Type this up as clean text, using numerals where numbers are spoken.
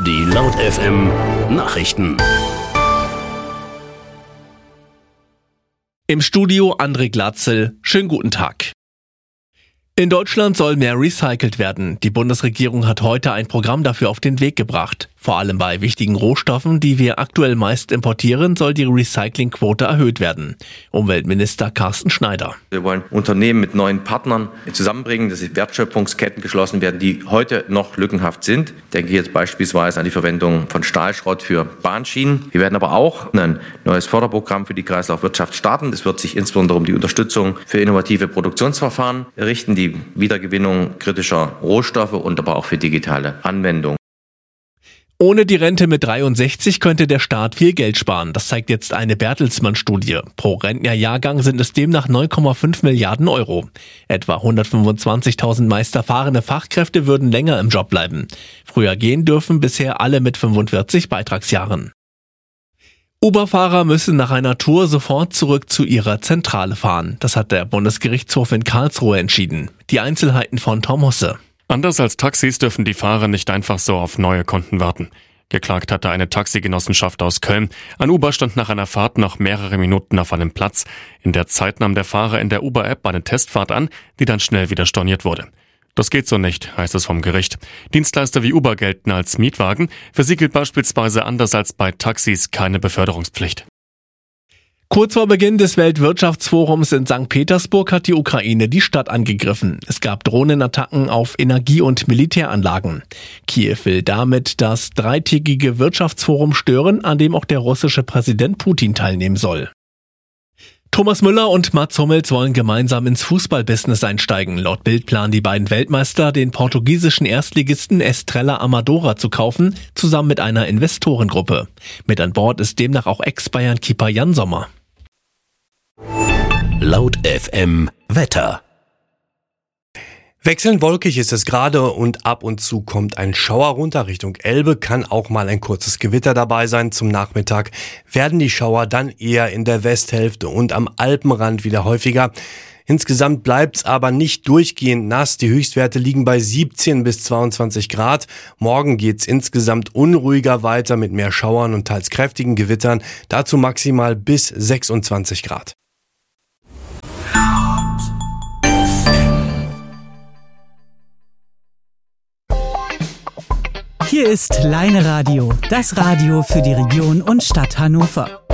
Die Laut FM Nachrichten. Im Studio André Glatzel. Schönen guten Tag. In Deutschland soll mehr recycelt werden. Die Bundesregierung hat heute ein Programm dafür auf den Weg gebracht. Vor allem bei wichtigen Rohstoffen, die wir aktuell meist importieren, soll die Recyclingquote erhöht werden. Umweltminister Carsten Schneider. Wir wollen Unternehmen mit neuen Partnern zusammenbringen, dass Wertschöpfungsketten geschlossen werden, die heute noch lückenhaft sind. Ich denke jetzt beispielsweise an die Verwendung von Stahlschrott für Bahnschienen. Wir werden aber auch ein neues Förderprogramm für die Kreislaufwirtschaft starten. Es wird sich insbesondere um die Unterstützung für innovative Produktionsverfahren richten, die Wiedergewinnung kritischer Rohstoffe und aber auch für digitale Anwendungen. Ohne die Rente mit 63 könnte der Staat viel Geld sparen. Das zeigt jetzt eine Bertelsmann-Studie. Pro Rentnerjahrgang sind es demnach 9,5 Milliarden Euro. Etwa 125.000 meist erfahrene Fachkräfte würden länger im Job bleiben. Früher gehen dürfen bisher alle mit 45 Beitragsjahren. Uber-Fahrer müssen nach einer Tour sofort zurück zu ihrer Zentrale fahren. Das hat der Bundesgerichtshof in Karlsruhe entschieden. Die Einzelheiten von Tom Husse. Anders als Taxis dürfen die Fahrer nicht einfach so auf neue Kunden warten. Geklagt hatte eine Taxigenossenschaft aus Köln. Ein Uber stand nach einer Fahrt noch mehrere Minuten auf einem Platz. In der Zeit nahm der Fahrer in der Uber-App eine Testfahrt an, die dann schnell wieder storniert wurde. Das geht so nicht, heißt es vom Gericht. Dienstleister wie Uber gelten als Mietwagen. Für sie gilt beispielsweise anders als bei Taxis keine Beförderungspflicht. Kurz vor Beginn des Weltwirtschaftsforums in St. Petersburg hat die Ukraine die Stadt angegriffen. Es gab Drohnenattacken auf Energie- und Militäranlagen. Kiew will damit das dreitägige Wirtschaftsforum stören, an dem auch der russische Präsident Putin teilnehmen soll. Thomas Müller und Mats Hummels wollen gemeinsam ins Fußballbusiness einsteigen. Laut Bild planen die beiden Weltmeister, den portugiesischen Erstligisten Estrela Amadora zu kaufen, zusammen mit einer Investorengruppe. Mit an Bord ist demnach auch Ex-Bayern-Keeper Jan Sommer. Laut FM Wetter. Wechselnd wolkig ist es gerade und ab und zu kommt ein Schauer runter Richtung Elbe, kann auch mal ein kurzes Gewitter dabei sein. Zum Nachmittag werden die Schauer dann eher in der Westhälfte und am Alpenrand wieder häufiger. Insgesamt bleibt's aber nicht durchgehend nass. Die Höchstwerte liegen bei 17 bis 22 Grad. Morgen geht's insgesamt unruhiger weiter mit mehr Schauern und teils kräftigen Gewittern. Dazu maximal bis 26 Grad. Hier ist Leine Radio, das Radio für die Region und Stadt Hannover.